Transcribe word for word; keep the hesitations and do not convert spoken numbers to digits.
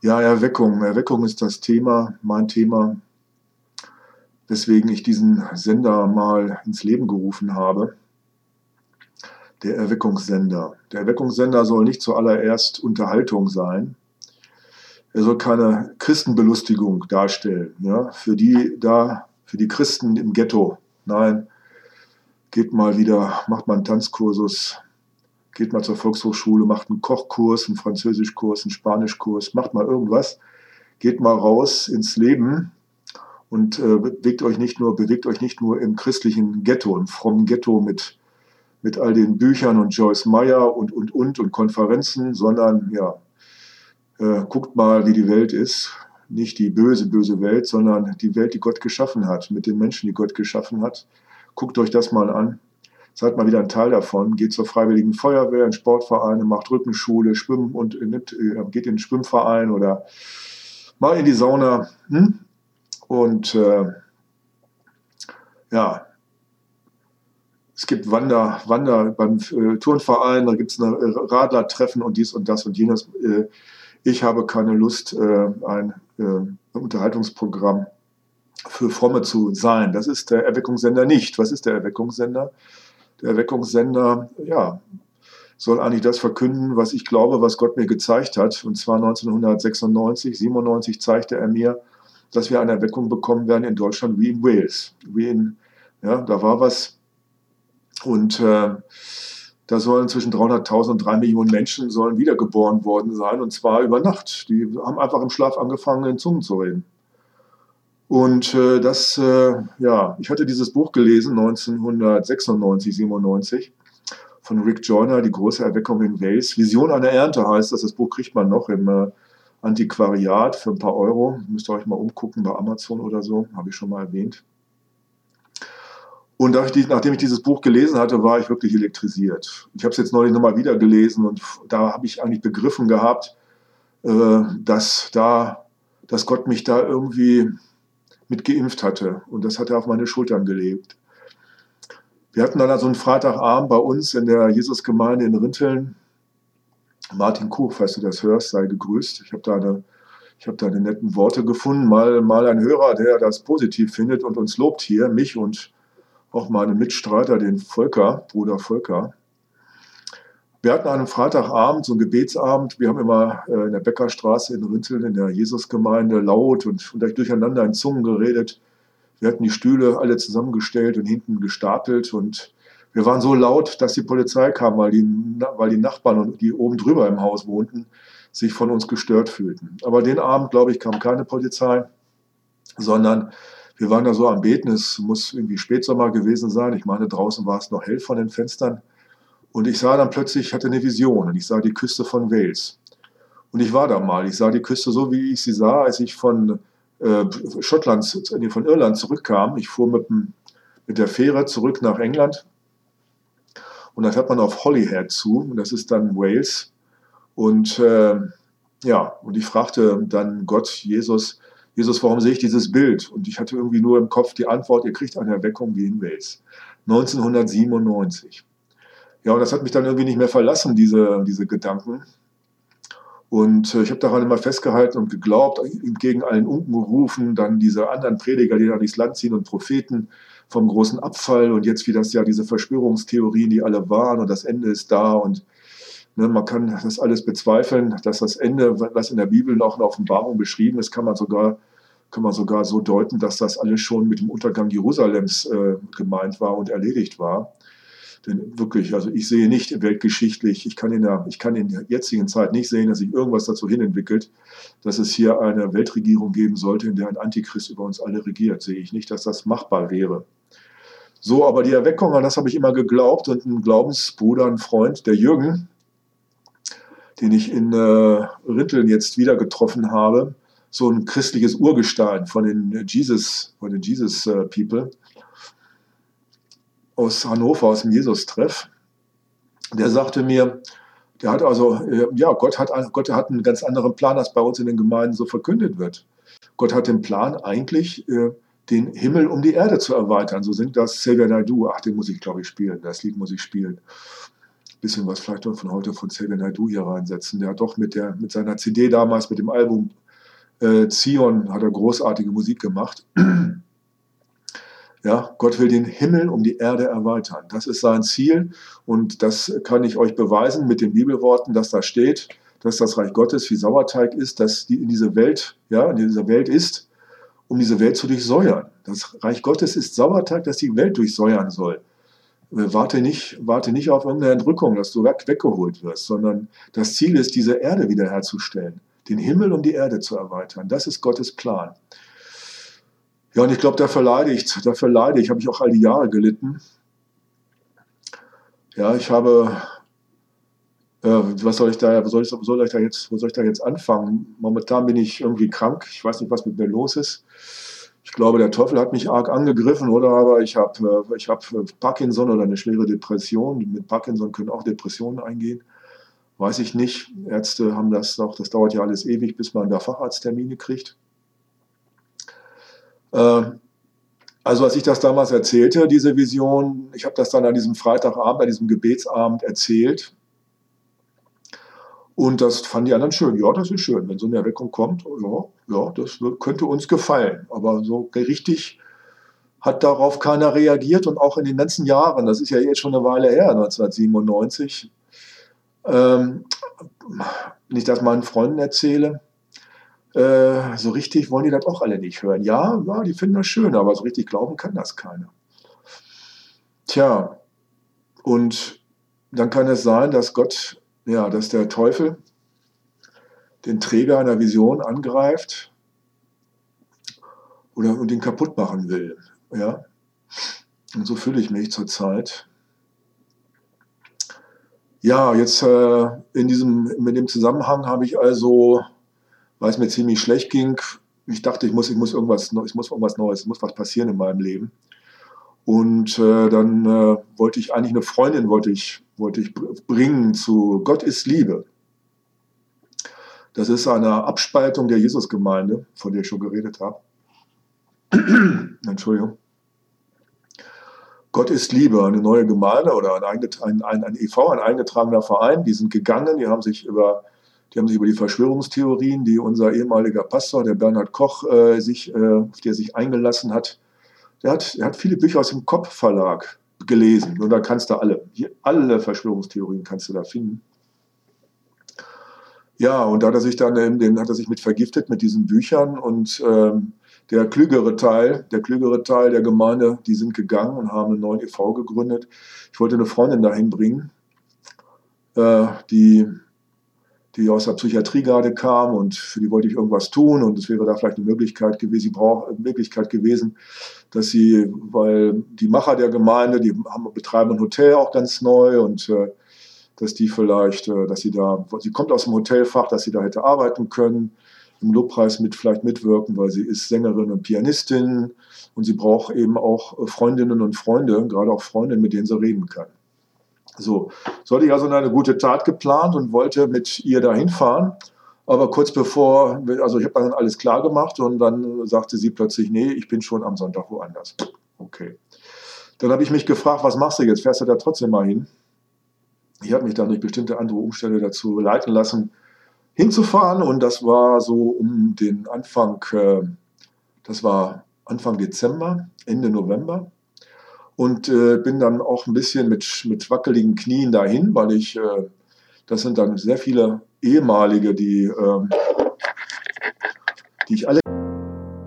Ja, Erweckung. Erweckung ist das Thema, mein Thema, weswegen ich diesen Sender mal ins Leben gerufen habe. Der Erweckungssender. Der Erweckungssender soll nicht zuallererst Unterhaltung sein. Er soll keine Christenbelustigung darstellen, ja, für die da, für die Christen im Ghetto. Nein, geht mal wieder, macht mal einen Tanzkursus, geht mal zur Volkshochschule, macht einen Kochkurs, einen Französischkurs, einen Spanischkurs, macht mal irgendwas, geht mal raus ins Leben und äh, bewegt euch nicht nur, bewegt euch nicht nur im christlichen Ghetto, im frommen Ghetto mit, mit all den Büchern und Joyce Meyer und, und, und, und Konferenzen, sondern ja, äh, guckt mal, wie die Welt ist. Nicht die böse, böse Welt, sondern die Welt, die Gott geschaffen hat, mit den Menschen, die Gott geschaffen hat. Guckt euch das mal an. Seid mal wieder ein Teil davon. Geht zur Freiwilligen Feuerwehr, in Sportvereine, macht Rückenschule, schwimmen und nimmt, geht in den Schwimmverein oder mal in die Sauna. Hm? Und äh, ja, es gibt Wander, Wander beim äh, Turnverein, da gibt es eine äh, Radlertreffen und dies und das und jenes. Äh, ich habe keine Lust, äh, ein äh, Unterhaltungsprogramm für Fromme zu sein. Das ist der Erweckungssender nicht. Was ist der Erweckungssender? Der Erweckungssender, ja, soll eigentlich das verkünden, was ich glaube, was Gott mir gezeigt hat. Und zwar neunzehnhundertsechsundneunzig, siebenundneunzig zeigte er mir, dass wir eine Erweckung bekommen werden in Deutschland wie in Wales. Wie in, ja, da war was. Und äh, da sollen zwischen dreihunderttausend und drei Millionen Menschen sollen wiedergeboren worden sein, und zwar über Nacht. Die haben einfach im Schlaf angefangen, in Zungen zu reden. Und äh, das, äh, ja, ich hatte dieses Buch gelesen, neunzehnhundertsechsundneunzig, siebenundneunzig, von Rick Joyner, Die große Erweckung in Wales. Vision einer Ernte heißt das. Das Buch kriegt man noch im äh, Antiquariat für ein paar Euro. Müsst ihr euch mal umgucken bei Amazon oder so, habe ich schon mal erwähnt. Und nachdem ich dieses Buch gelesen hatte, war ich wirklich elektrisiert. Ich habe es jetzt neulich nochmal wieder gelesen und da habe ich eigentlich begriffen gehabt, dass, da, dass Gott mich da irgendwie mit geimpft hatte. Und das hat er auf meine Schultern gelegt. Wir hatten dann also einen Freitagabend bei uns in der Jesusgemeinde in Rinteln. Martin Kuch, falls du das hörst, sei gegrüßt. Ich habe da eine, ich habe da eine netten Worte gefunden. Mal, mal ein Hörer, der das positiv findet und uns lobt hier, mich und auch meinen Mitstreiter, den Volker, Bruder Volker. Wir hatten einen Freitagabend, so einen Gebetsabend. Wir haben immer in der Bäckerstraße in Rinteln in der Jesusgemeinde laut und, und durcheinander in Zungen geredet. Wir hatten die Stühle alle zusammengestellt und hinten gestapelt und wir waren so laut, dass die Polizei kam, weil die, weil die Nachbarn, die oben drüber im Haus wohnten, sich von uns gestört fühlten. Aber den Abend, glaube ich, kam keine Polizei, sondern wir waren da so am Beten. Es muss irgendwie Spätsommer gewesen sein. Ich meine, draußen war es noch hell von den Fenstern. Und ich sah dann plötzlich, ich hatte eine Vision und ich sah die Küste von Wales. Und ich war da mal. Ich sah die Küste so, wie ich sie sah, als ich von äh, Schottland, von Irland zurückkam. Ich fuhr mit, dem, mit der Fähre zurück nach England. Und dann fährt man auf Holyhead zu. Und das ist dann Wales. Und äh, ja, und ich fragte dann Gott, Jesus, Jesus, warum sehe ich dieses Bild? Und ich hatte irgendwie nur im Kopf die Antwort, ihr kriegt eine Erweckung wie in Wales. neunzehnhundertsiebenundneunzig. Ja, und das hat mich dann irgendwie nicht mehr verlassen, diese, diese Gedanken. Und äh, ich habe daran immer festgehalten und geglaubt, entgegen allen Unkenrufen, dann diese anderen Prediger, die da durchs Land ziehen und Propheten vom großen Abfall und jetzt wie das ja diese Verschwörungstheorien, die alle waren und das Ende ist da und ne, man kann das alles bezweifeln, dass das Ende, was in der Bibel noch in der Offenbarung beschrieben ist, kann man sogar, kann man sogar so deuten, dass das alles schon mit dem Untergang Jerusalems äh, gemeint war und erledigt war. Denn wirklich, also ich sehe nicht weltgeschichtlich, ich kann, in der, ich kann in der jetzigen Zeit nicht sehen, dass sich irgendwas dazu hin entwickelt, dass es hier eine Weltregierung geben sollte, in der ein Antichrist über uns alle regiert. Sehe ich nicht, dass das machbar wäre. So, aber die Erweckung, an das habe ich immer geglaubt und ein Glaubensbruder, ein Freund, der Jürgen, den ich in äh, Rinteln jetzt wieder getroffen habe, so ein christliches Urgestein von den Jesus, von den Jesus äh, People aus Hannover, aus dem Jesus-Treff, der sagte mir, der hat also, äh, ja, Gott hat, Gott hat einen ganz anderen Plan, als bei uns in den Gemeinden so verkündet wird. Gott hat den Plan, eigentlich äh, den Himmel um die Erde zu erweitern. So singt das Xavier Naidoo. Ach, den muss ich, glaube ich, spielen. Das Lied muss ich spielen. bisschen was vielleicht von heute von Xavier Naidoo hier reinsetzen. Der hat doch mit, der, mit seiner C D damals, mit dem Album äh, Zion, hat er großartige Musik gemacht. Ja, Gott will den Himmel um die Erde erweitern. Das ist sein Ziel und das kann ich euch beweisen mit den Bibelworten, dass da steht, dass das Reich Gottes wie Sauerteig ist, dass die in diese Welt, ja, in dieser Welt ist, um diese Welt zu durchsäuern. Das Reich Gottes ist Sauerteig, das die Welt durchsäuern soll. Warte nicht, warte nicht auf irgendeine Entrückung, dass du weg, weggeholt wirst, sondern das Ziel ist, diese Erde wiederherzustellen, den Himmel um die Erde zu erweitern. Das ist Gottes Plan. Ja, und ich glaube, dafür leide ich, dafür leide ich, habe ich auch all die Jahre gelitten. Ja, ich habe, äh, was soll ich da, wo soll ich, wo soll ich da jetzt, wo soll ich da jetzt anfangen? Momentan bin ich irgendwie krank, ich weiß nicht, was mit mir los ist. Ich glaube, der Teufel hat mich arg angegriffen, oder aber ich habe ich hab Parkinson oder eine schwere Depression. Mit Parkinson können auch Depressionen eingehen. Weiß ich nicht. Ärzte haben das noch, das dauert ja alles ewig, bis man da Facharzttermine kriegt. Also als ich das damals erzählte, diese Vision, ich habe das dann an diesem Freitagabend, an diesem Gebetsabend erzählt. Und das fanden die anderen schön. Ja, das ist schön, wenn so eine Erweckung kommt. Ja, ja, das könnte uns gefallen. Aber so richtig hat darauf keiner reagiert. Und auch in den ganzen Jahren, das ist ja jetzt schon eine Weile her, neunzehnhundertsiebenundneunzig, ähm, nicht, dass meinen Freunden erzähle, äh, so richtig wollen die das auch alle nicht hören. Ja, ja, die finden das schön, aber so richtig glauben kann das keiner. Tja, und dann kann es sein, dass Gott, ja, dass der Teufel den Träger einer Vision angreift oder und den kaputt machen will. Ja? Und so fühle ich mich zurzeit. Ja, jetzt äh, in diesem, mit dem Zusammenhang habe ich also, weil es mir ziemlich schlecht ging, ich dachte, ich muss, ich muss irgendwas, ich muss irgendwas Neues, es muss was passieren in meinem Leben. Und äh, dann äh, wollte ich eigentlich eine Freundin wollte ich, wollte ich bringen zu Gott ist Liebe. Das ist eine Abspaltung der Jesusgemeinde, von der ich schon geredet habe. Entschuldigung. Gott ist Liebe, eine neue Gemeinde oder ein, ein, ein, ein E V, ein eingetragener Verein, die sind gegangen, die haben sich über, die haben sich über die Verschwörungstheorien, die unser ehemaliger Pastor, der Bernhard Koch, äh, sich, äh, auf die er sich eingelassen hat, der hat, der hat viele Bücher aus dem Kopp Verlag gelesen und da kannst du alle, alle Verschwörungstheorien kannst du da finden. Ja, und da hat er sich dann, den hat er sich mit vergiftet mit diesen Büchern und ähm, der klügere Teil, der klügere Teil der Gemeinde, die sind gegangen und haben einen neuen E V gegründet. Ich wollte eine Freundin dahin bringen, äh, die, die aus der Psychiatrie gerade kam und für die wollte ich irgendwas tun und es wäre da vielleicht eine Möglichkeit gewesen, sie braucht eine Möglichkeit gewesen, dass sie, weil die Macher der Gemeinde, die haben, betreiben ein Hotel auch ganz neu und äh, dass die vielleicht, äh, dass sie da, sie kommt aus dem Hotelfach, dass sie da hätte arbeiten können, im Lobpreis mit vielleicht mitwirken, weil sie ist Sängerin und Pianistin und sie braucht eben auch Freundinnen und Freunde, gerade auch Freundinnen, mit denen sie reden kann. So, so hatte ich also eine gute Tat geplant und wollte mit ihr dahin fahren, aber kurz bevor, also ich habe dann alles klar gemacht und dann sagte sie plötzlich, nee, ich bin schon am Sonntag woanders. Okay. Dann habe ich mich gefragt, was machst du jetzt? Fährst du da trotzdem mal hin? Ich habe mich dann durch bestimmte andere Umstände dazu leiten lassen, hinzufahren und das war so um den Anfang, äh, das war Anfang Dezember, Ende November und äh, bin dann auch ein bisschen mit, mit wackeligen Knien dahin, weil ich, äh, das sind dann sehr viele ehemalige, die, äh, die ich alle